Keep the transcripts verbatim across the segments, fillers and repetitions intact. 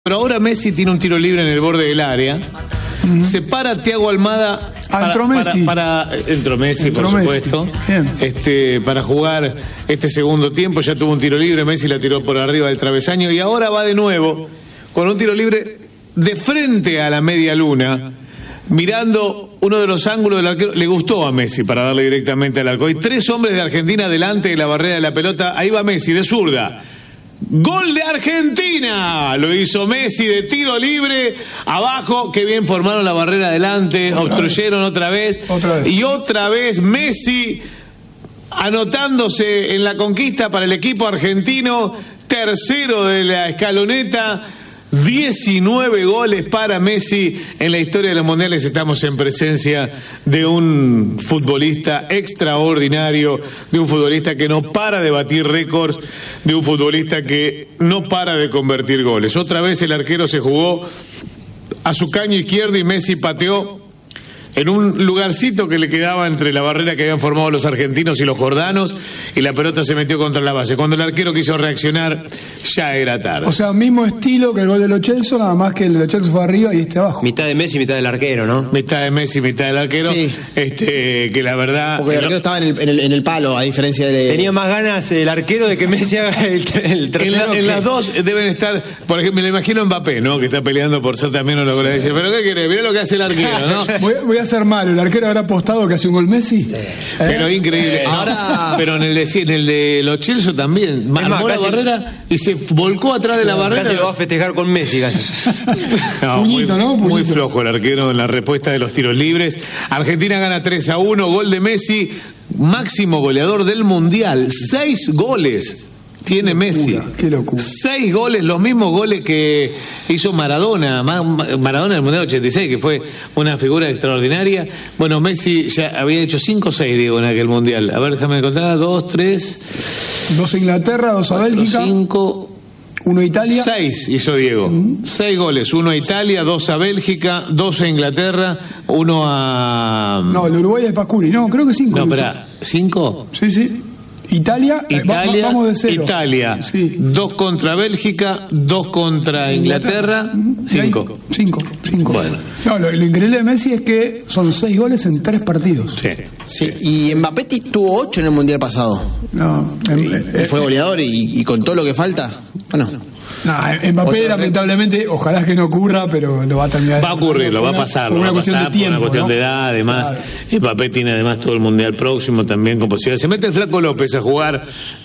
Pero ahora Messi tiene un tiro libre en el borde del área. Uh-huh. Se para Thiago Almada para, entró Messi. para, para entró Messi, entró por Messi. supuesto. Bien. Este, para jugar este segundo tiempo. Ya tuvo un tiro libre, Messi la tiró por arriba del travesaño y ahora va de nuevo con un tiro libre de frente a la media luna, mirando uno de los ángulos del arquero. Le gustó a Messi para darle directamente al arco. Hay tres hombres de Argentina delante de la barrera de la pelota. Ahí va Messi de zurda. Gol de Argentina, lo hizo Messi de tiro libre, abajo, qué bien formaron la barrera adelante, otra obstruyeron vez. Otra, vez, otra vez, y otra vez Messi anotándose en la conquista para el equipo argentino, tercero de la escaloneta. diecinueve goles para Messi en la historia de los mundiales. Estamos en presencia de un futbolista extraordinario, de un futbolista que no para de batir récords, de un futbolista que no para de convertir goles. Otra vez el arquero se jugó a su caño izquierdo y Messi pateó en un lugarcito que le quedaba entre la barrera que habían formado los argentinos y los jordanos, y la pelota se metió contra la base. Cuando el arquero quiso reaccionar, ya era tarde. O sea, mismo estilo que el gol de Lo Celso, nada más que el de Lo Celso fue arriba y este abajo. Mitad de Messi, mitad del arquero, ¿no? Mitad de Messi, mitad del arquero. Sí. Este, que la verdad... Porque el arquero estaba en el, en el, en el palo, a diferencia de... Tenía más ganas el arquero de que Messi haga el, el tercero. En, la, en que... las dos deben estar, por ejemplo, me lo imagino Mbappé, ¿no? Que está peleando por ser también uno que le dice, pero ¿qué querés? Mirá lo que hace el arquero, ¿no? Voy, voy a ser malo, el arquero habrá apostado que hace un gol Messi. Sí. ¿Eh? Pero increíble. No, ahora... Pero en el de, en el de Lo Celso también. Armó la barrera y se volcó atrás de la barrera. Casi lo va a festejar con Messi, casi. No, Puñito, muy, ¿no? Puñito. Muy flojo el arquero en la respuesta de los tiros libres. Argentina gana tres a uno, gol de Messi, máximo goleador del Mundial. Seis goles tiene Messi. Qué locura. Seis goles, los mismos goles que hizo Maradona, Maradona en el Mundial ochenta y seis, que fue una figura extraordinaria. Bueno, Messi ya había hecho cinco o seis, digo, en aquel Mundial. A ver, déjame contar, dos, tres... Dos a Inglaterra, dos a Bélgica. Cinco... Uno a Italia. Seis hizo Diego. Uh-huh. Seis goles. Uno a Italia, dos a Bélgica, dos a Inglaterra, uno a... No, el Uruguay de Pascuri. No, creo que cinco. No, espera, ¿cinco? Sí, sí. Italia, Italia, eh, vamos de cero. Italia, sí. Dos contra Bélgica, dos contra Inglaterra, Inglaterra cinco. Cinco, cinco. Bueno. No, lo, lo increíble de Messi es que son seis goles en tres partidos. Sí. Sí. Y Mbappé tuvo ocho en el Mundial pasado. No, y, eh, fue goleador y, y con todo lo que falta, bueno... No, Mbappé lamentablemente, ojalá que no ocurra, pero lo va a terminar. Va a ocurrir, lo va a pasar, lo va a pasar por una cuestión de edad, además. Claro. Mbappé tiene además todo el mundial próximo también con posibilidades. Se mete el Flaco López a jugar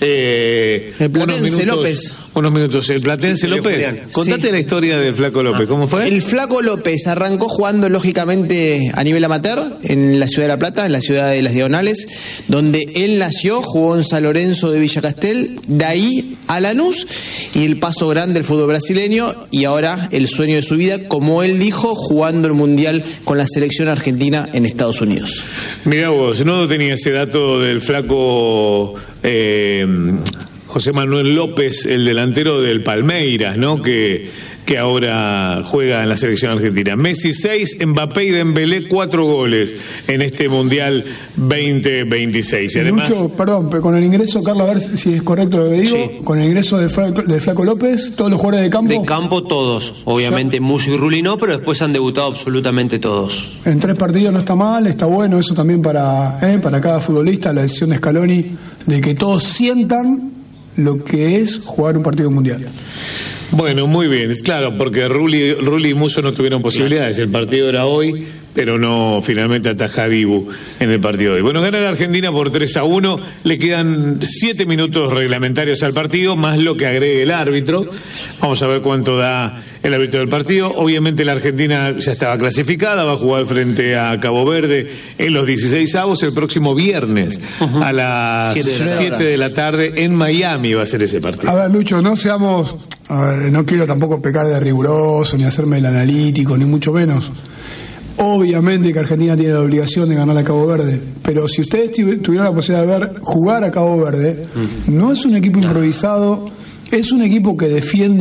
eh, el Platense unos minutos, López. Unos minutos. El Platense López. Contate sí. la historia del Flaco López, ¿cómo fue? El Flaco López arrancó jugando lógicamente a nivel amateur en la ciudad de La Plata, en la ciudad de Las Diagonales, donde él nació, jugó en San Lorenzo de Villa Castel, de ahí a Lanús y el paso grande del fútbol brasileño, y ahora el sueño de su vida, como él dijo, jugando el Mundial con la selección argentina en Estados Unidos. Mirá vos, no tenía ese dato del Flaco eh, José Manuel López, el delantero del Palmeiras, ¿no? Que que ahora juega en la selección argentina. Messi seis, Mbappé y Dembélé cuatro goles en este Mundial veinte veintiséis. Y además... Lucho, perdón, pero con el ingreso, Carlos, a ver si es correcto lo que digo, sí. Con el ingreso de Flaco, de Flaco López, todos los jugadores de campo. De campo todos, obviamente Musso y Rulli no, pero después han debutado absolutamente todos. En tres partidos no está mal, está bueno eso también para, eh, para cada futbolista, la decisión de Scaloni, de que todos sientan lo que es jugar un partido mundial. Bueno, muy bien, es claro, porque Rulli, Rulli y Musso no tuvieron posibilidades. El partido era hoy, pero no finalmente ataja a Dibu en el partido de hoy. Bueno, gana la Argentina por tres a uno, le quedan siete minutos reglamentarios al partido, más lo que agregue el árbitro. Vamos a ver cuánto da el árbitro del partido. Obviamente la Argentina ya estaba clasificada, va a jugar frente a Cabo Verde en los dieciseisavos el próximo viernes uh-huh. a las siete de la tarde en Miami va a ser ese partido. A ver, Lucho, no seamos... A ver, no quiero tampoco pecar de riguroso, ni hacerme el analítico, ni mucho menos. Obviamente que Argentina tiene la obligación de ganar a Cabo Verde, pero si ustedes tuvieran la posibilidad de ver jugar a Cabo Verde, uh-huh. no es un equipo improvisado, es un equipo que defiende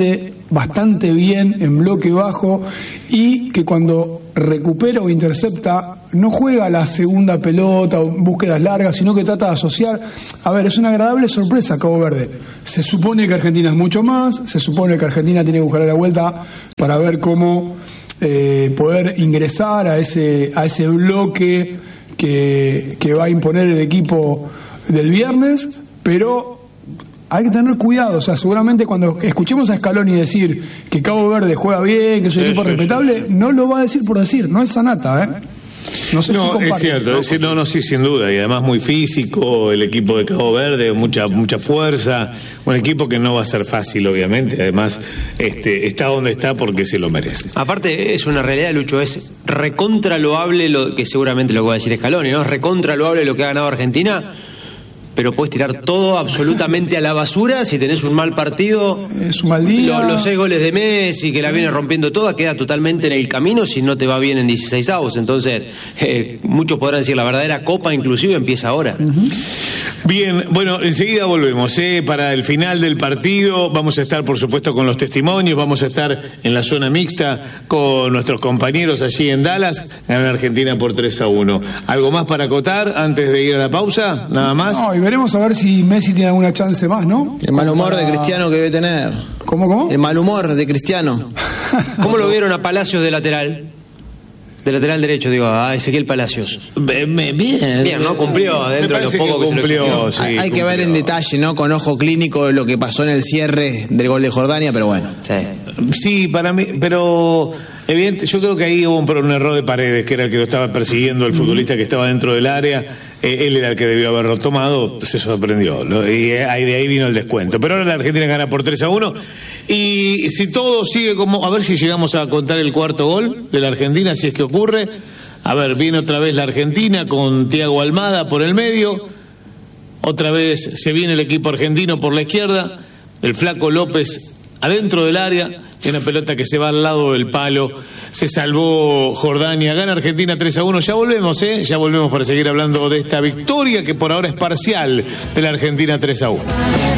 bastante bien en bloque bajo y que cuando recupera o intercepta no juega la segunda pelota o búsquedas largas, sino que trata de asociar. A ver, es una agradable sorpresa Cabo Verde. Se supone que Argentina es mucho más, se supone que Argentina tiene que buscar la vuelta para ver cómo eh, poder ingresar a ese, a ese bloque que, que va a imponer el equipo del viernes, pero hay que tener cuidado. O sea, seguramente cuando escuchemos a Scaloni decir que Cabo Verde juega bien, que es un equipo Eso, respetable, eso. no lo va a decir por decir, no es sanata, ¿eh? No sé No, si es comparte. cierto, es decir, no, no, sí, sin duda, y además muy físico, el equipo de Cabo Verde, mucha mucha fuerza, un equipo que no va a ser fácil, obviamente, además este está donde está porque se lo merece. Aparte, es una realidad, Lucho, es recontra loable lo que seguramente lo que va a decir Scaloni, ¿no? Es recontra loable lo que ha ganado Argentina, pero puedes tirar todo absolutamente a la basura si tenés un mal partido. Es un mal día. Lo- los seis goles de Messi, que la viene rompiendo toda, queda totalmente en el camino si no te va bien en dieciséis avos. Entonces, eh, muchos podrán decir, la verdadera copa inclusive empieza ahora. Bien, bueno, enseguida volvemos, ¿eh? Para el final del partido vamos a estar, por supuesto, con los testimonios, vamos a estar en la zona mixta con nuestros compañeros allí en Dallas, en Argentina por tres a uno. ¿Algo más para acotar antes de ir a la pausa? ¿Nada más? No, y veremos a ver si Messi tiene alguna chance más, ¿no? El mal humor Para- de Cristiano que debe tener. ¿Cómo, cómo? El mal humor de Cristiano. ¿Cómo lo vieron a Palacios de lateral? De lateral derecho, digo, a Ezequiel Palacios. Be- me- Bien. Bien, ¿no? Cumplió Me dentro de lo parece poco que se lo cumplió, exigió. sí, hay hay que ver cumplió. en detalle, ¿no? Con ojo clínico lo que pasó en el cierre del gol de Jordania, pero bueno. Sí. Sí, para mí, pero evidente, yo creo que ahí hubo un, un error de Paredes, que era el que lo estaba persiguiendo, el futbolista que estaba dentro del área. Eh, él era el que debió haberlo tomado, se sorprendió. Lo- y eh, ahí, de ahí vino el descuento. Pero ahora la Argentina gana por tres a uno. Y si todo sigue como. A ver si llegamos a contar el cuarto gol de la Argentina, si es que ocurre. A ver, viene otra vez la Argentina con Thiago Almada por el medio. Otra vez se viene el equipo argentino por la izquierda. El Flaco López adentro del área. Y una pelota que se va al lado del palo. Se salvó Jordania. Gana Argentina tres a uno. Ya volvemos, ¿eh? Ya volvemos para seguir hablando de esta victoria que por ahora es parcial de la Argentina tres a uno.